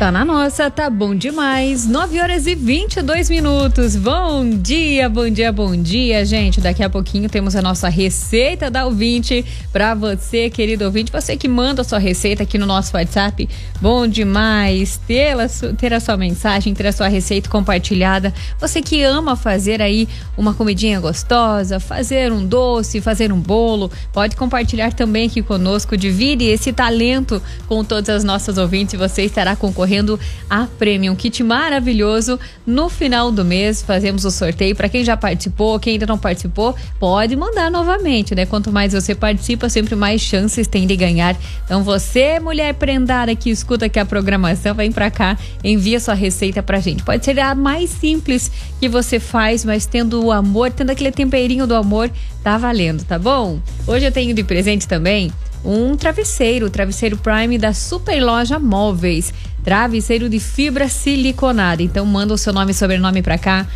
Tá na nossa, tá bom demais. 9h22. Bom dia, bom dia, bom dia, gente. Daqui a pouquinho temos a nossa receita da ouvinte pra você, querido ouvinte. Você que manda a sua receita aqui no nosso WhatsApp. Bom demais ter a sua mensagem, ter a sua receita compartilhada. Você que ama fazer aí uma comidinha gostosa, fazer um doce, fazer um bolo, pode compartilhar também aqui conosco. Divide esse talento com todas as nossas ouvintes e você estará concorrendo a prêmio, um kit maravilhoso. No final do mês fazemos o sorteio para quem já participou, quem ainda não participou, pode mandar novamente, né? Quanto mais você participa, sempre mais chances tem de ganhar. Então você, mulher prendada que escuta aqui a programação, vem pra cá, envia sua receita pra gente. Pode ser a mais simples que você faz, mas tendo o amor, tendo aquele temperinho do amor, tá valendo, tá bom? Hoje eu tenho de presente também um travesseiro Prime da Super Loja Móveis. Travesseiro de fibra siliconada. Então manda o seu nome e sobrenome pra cá,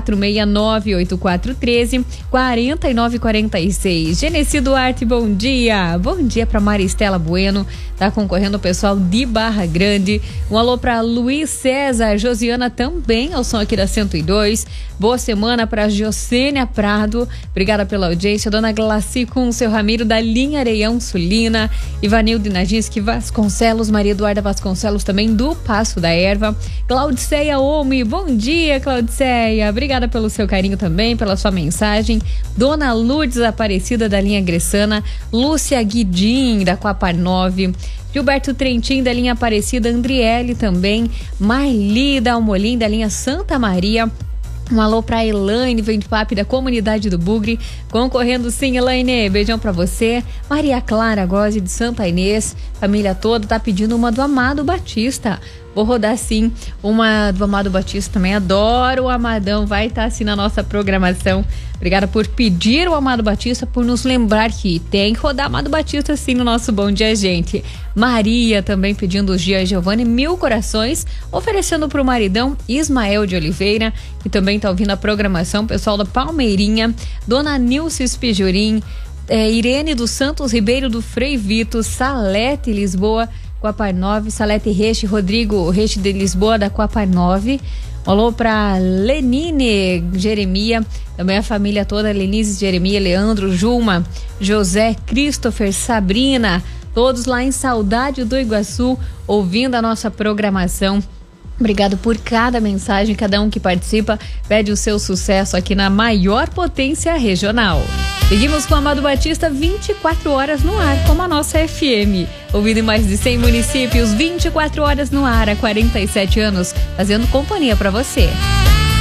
469-8413-4946. Genesi Duarte, bom dia. Bom dia pra Maristela Bueno, tá concorrendo o pessoal de Barra Grande. Um alô pra Luiz César, Josiana também ao som aqui da 102. Boa semana pra Jocênia Prado, obrigada pela audiência. Dona Glaci com o seu Ramiro da linha Areião Sulina. Ivanildo Naginski Vasconcelos, Maria Eduarda Vasconcelos também do Passo da Erva. Claudiceia Omi, bom dia, Claudiceia, obrigada pelo seu carinho também, pela sua mensagem. Dona Lourdes Aparecida da linha Gressana, Lúcia Guidim da Coapar 9, Gilberto Trentin da linha Aparecida, Andriele também, Marli da Almolim da linha Santa Maria. Um alô pra Elaine, vem de papo da comunidade do Bugre, concorrendo sim, Elaine, beijão pra você. Maria Clara Gozzi de Santa Inês, família toda tá pedindo uma do Amado Batista. Vou rodar sim uma do Amado Batista também, adoro o Amadão, vai estar assim na nossa programação. Obrigada por pedir o Amado Batista, por nos lembrar que tem que rodar Amado Batista sim no nosso Bom Dia, gente. Maria também pedindo os dias Giovanni, Mil Corações, oferecendo pro maridão Ismael de Oliveira, que também tá ouvindo a programação, pessoal da Palmeirinha, Dona Nilce Pijurim, Irene dos Santos Ribeiro do Frei Vito, Salete Lisboa, Coapar 9, Salete Reche, Rodrigo Reche de Lisboa da Coapar 9. Alô pra Lenine Jeremia, também a família toda, Lenise Jeremia, Leandro, Juma, José, Christopher, Sabrina, todos lá em Saudade do Iguaçu, ouvindo a nossa programação. Obrigado por cada mensagem, cada um que participa, pede o seu sucesso aqui na maior potência regional. Seguimos com o Amado Batista, 24 horas no ar, como a nossa FM. Ouvido em mais de 100 municípios, 24 horas no ar, há 47 anos, fazendo companhia para você.